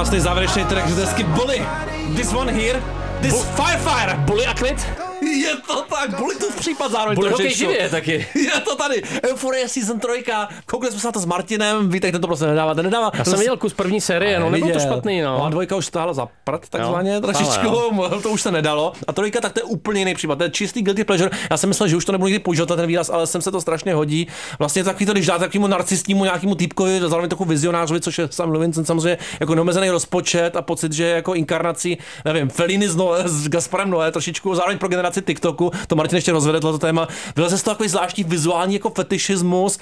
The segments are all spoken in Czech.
krásný závěrečný track z desky Bully. This one here, this Fire. Bully a klid? Je to tak, Bully tu případ zároveň. Bully hokej živě taky. Je to tady, Euphoria Season 3, koukli jsme se na to s Martinem, Vítek ten to prostě nedává. Já jsem viděl kus první série, no nebyl to špatný, no. A dvojka už stála za prd, takzvaně, trošičku, to už se nedalo. A trojka, tak to je úplně jiný případ, to je čistý guilty pleasure. Já jsem myslel, že už to nebudu nikdy používat ten výraz, ale sem se to strašně hodí. Vlastně takový to, když dáte takovému narcistímu nějakému týpkovi, zároveň takovou vizionářovi, což je Sam Levinson, samozřejmě jako neomezený rozpočet a pocit, že jako inkarnací, nevím, Fellini s Gasparem Noé, trošičku, zároveň pro generaci TikToku. To Martin ještě rozvede to téma. Vyleze z toho takový zvláštní vizuální jako fetišismus,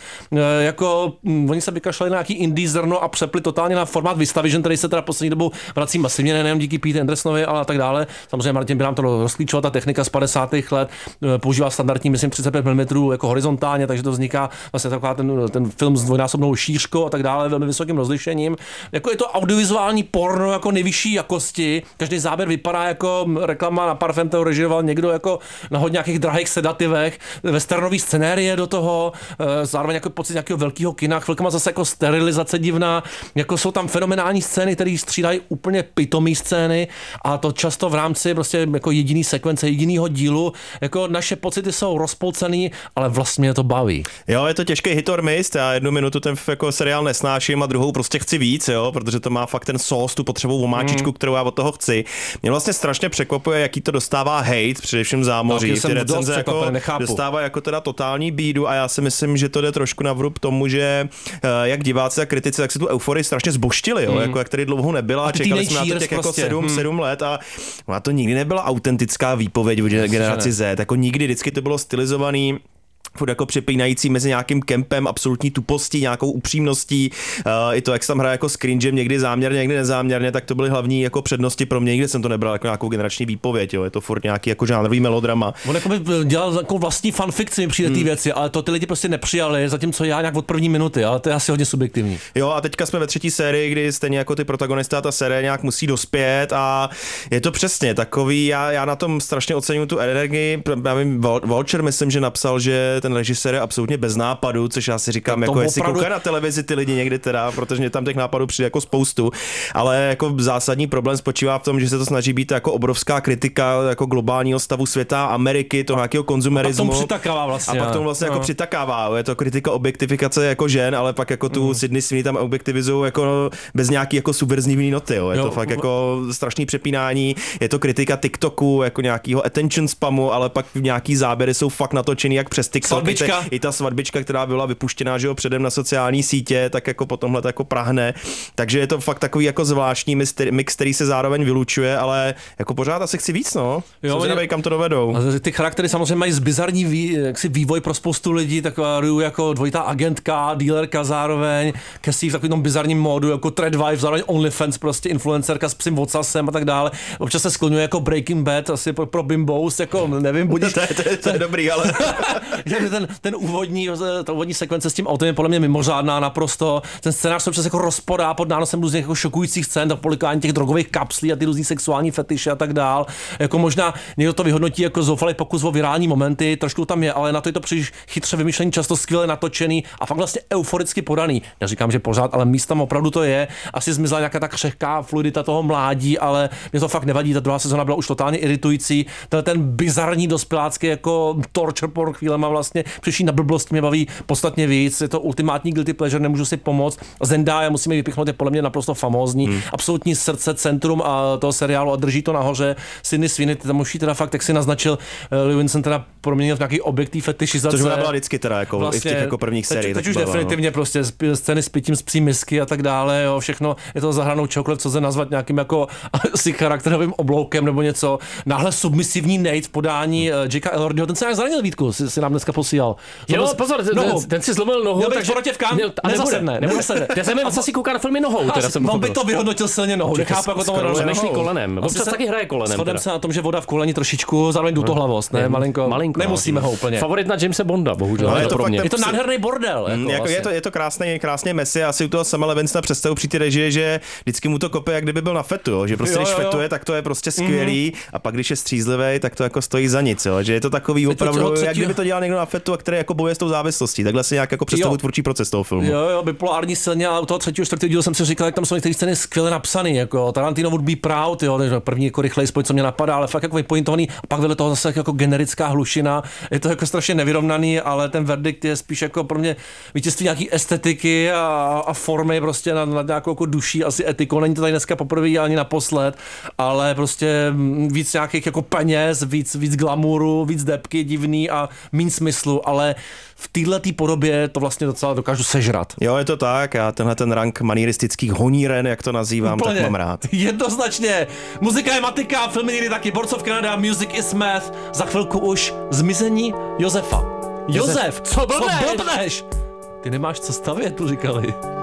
jako oni se vykašlali na nějaký indie zrno a přepli totálně na formát Vistavision, který se teda poslední dobou vrací masivně, nejen díky Pete Andersonovi, ale a tak dále. Samozřejmě Martin by nám to rozklíčoval, ta technika z 50. let používá standardní, myslím, 35 mm jako horizontálně, takže to vzniká vlastně taková ten film s dvojnásobnou šířkou a tak dále, velmi vysokým rozlišením. Jako je to audiovizuální porno jako nejvyšší jakosti. Každý záběr vypadá jako reklama na parfém, kterou režíroval někdo jako na hodně nějakých drahých sedativech, westernový scenérie do toho, zároveň jako pocit nějakého velkého kina, chvilkama zase jako sterilizace divná, jako jsou tam fenomenální scény, které střídají úplně pitomý scény a to často v rámci prostě jako jediný sekvence, jedinýho dílu, jako naše pocity jsou rozpolcený, ale vlastně mě to baví. Jo, je to těžký hit or miss, já 1 minutu ten jako seriál nesnáším a druhou prostě chci víc, jo, protože to má fakt ten sauce, tu potřebou omáčičku, kterou já od toho chci. Mě vlastně strašně překvapuje, jaký to dostává hate, především zámoří. Ty recenze jako dostává jako teda totální bídu a já si myslím, že to jde trošku na vrub tomu, že jak diváci a kritici, tak si tu euforii strašně zboštili, jo, jako jak tady dlouho nebyla a čekali jsme na to těch jako 7 let a to nikdy nebyla autentická výpověď od generaci Z, jako nikdy, vždycky to bylo stylizovaný furt jako přepínající mezi nějakým kempem, absolutní tupostí, nějakou upřímností, i to, jak se tam hraje jako s cringem, někdy záměrně, někdy nezáměrně, tak to byly hlavní jako přednosti pro mě, nikdy jsem to nebral jako nějakou generační výpověď, jo, je to furt nějaký jako žánrový melodrama. On jako by dělal jako vlastní fanfikci, mi přijde ty věci, ale to ty lidi prostě nepřijali, zatímco já nějak od první minuty, ale to je asi hodně subjektivní. Jo, a teďka jsme ve 3. sérii, kdy stejně jako ty protagonisté ta série nějak musí dospět a je to přesně takový, já na tom strašně oceňuju tu energii, já vím, Vulture myslím, že napsal, že ten režisér je absolutně bez nápadu, což já si říkám, jako jestli koukají na televizi ty lidi někdy teda, protože mě tam těch nápadů přijde jako spoustu, ale jako zásadní problém spočívá v tom, že se to snaží být jako obrovská kritika jako globálního stavu světa, Ameriky, toho nějakého konzumerismu. A pak tomu přitakává vlastně. A pak tomu vlastně jako přitakává, je to kritika objektifikace jako žen, ale pak jako tu Sydney Sweeney tam objektivizují jako bez nějaký jako subverzivní noty, jo. Je to fakt jako strašný přepínání, je to kritika TikToku, jako nějakého attention spamu, ale pak nějaký záběry jsou fakt natočený jak přes TikTok. I ta svatbička, která byla vypuštěná, že jo, předem na sociální sítě, tak jako potom jako prahne. Takže je to fakt takový jako zvláštní mix, který se zároveň vylučuje, ale jako pořád asi chci víc, no. Zvědavej, kam to dovedou. A ty charaktery samozřejmě mají bizarní vývoj pro spoustu lidí, taková Ryu jako dvojitá agentka, dealerka zároveň, Cassie v takovém bizarním módu, jako Thread Wife, zároveň OnlyFans, prostě influencerka s psím ocasem a tak dále. Občas se skloňuje jako Breaking Bad, asi pro bimbous, jako nevím, budíš. To je dobrý, ale ten úvodní sekvence s tím autem je podle mě mimořádná naprosto. Ten scénář se občas jako rozporá pod nánosem různých jako šokujících scén, to polikání těch drogových kapslí a ty různý sexuální fetiše a tak dál. Jako možná někdo to vyhodnotí jako zoufalý pokus o virální momenty, trošku tam je, ale na to je to příliš chytře vymyšlený, často skvěle natočený a fakt vlastně euforicky podaný. Já říkám, že pořád, ale místem opravdu to je. Asi zmizela nějaká ta křehká fluidita toho mládí, ale mě to fakt nevadí. Ta druhá sezóna byla už totálně iritující. Ten bizarní dospělácký jako torture porn chvílema vlastně přišli na blbost, mě baví podstatně víc. Je to ultimátní guilty pleasure, nemůžu si pomoct. Zendaya musíme vypíchnout, je podle mě naprosto famózní. Absolutní srdce, centrum a toho seriálu a drží to nahoře. Sydney Sweeney, tam už teda fakt, jak si naznačil, Levinson teda proměnil v nějaký objektiv fetišizace. Což byla vždycky teda jako vlastně, i v těch jako prvních sériích. Teď už definitivně prostě scény s pitím z psí misky a tak dále, jo, všechno je to zahranou čokoliv, co se nazvat nějakým jako asi charakterovým obloukem nebo něco. Náhle submisivní Nate v podání Jakea Elordiho, ten se nějak zranil, Vítku, si nám dneska posílal. Jo, pozor, ten si zlomil nohu, takže protěvkám, nebude. Já jsem asi kouká na filmy nohou, teda jsem on by to vyhodnotil silně nohou, nechápu, jako to přemýšlí kolenem. Občas taky hraje kolenem. Shodem se na tom, že voda v koleni trošičku, zároveň dutohlavost, ne, malinko. Nemusíme ho úplně. Favorit na Jamese Bonda, bohužel. Je to nádherný bordel. Je to krásně messy, asi u toho Sama Levinsona představu při té režii, že vždycky mu to kope, jak kdyby byl na fetu, že prostě když fetuje, tak to je prostě skvělý a pak když je střízlivý, tak to jako stojí za nic, jo, že je to takový opravdu, jak kdyby to dělal někdo na afetu a který jako bojuje s tou závislostí. Takhle si nějak jako představuji tvůrčí proces toho filmu. Jo, bipolární silně, a u toho 3., 4. dílu jsem si říkal, jak tam jsou některé scény skvěle napsaný, jako Tarantino would be proud, jo, první jako rychlej spoj, co mě napadá, ale fakt jako vypointovaný, a pak vedle toho zase jako generická hlušina, je to jako strašně nevyrovnaný, ale ten verdikt je spíš jako pro mě vítězství nějaký estetiky a formy prostě nad nějakou jako duší, asi etikou. Není to tady dneska poprvé ani naposled, ale prostě víc nějakých jako peněz, víc glamouru, víc depky divný a míň smyslu, ale v této podobě to vlastně docela dokážu sežrat. Jo, je to tak, já tenhle ten rank manieristických honíren, jak to nazývám, úplně, tak mám rád. Jednoznačně. Muzika je matika, filmy někdy taky. Boards of Canada, Music is Math. Za chvilku už Zmizení Josefa. Josef, co blbneš? Ty nemáš co stavět, tu říkali.